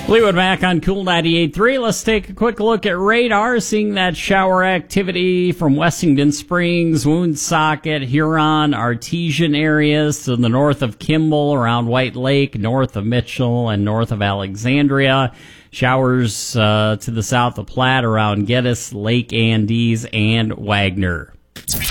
Fleetwood Mac on Cool 98.3. Let's take a quick look at radar, seeing that shower activity from Wessington Springs, Woonsocket, Huron, Artesian areas to the north of Kimball, around White Lake, north of Mitchell, and north of Alexandria. Showers to the south of Platte, around Geddes, Lake Andes, and Wagner.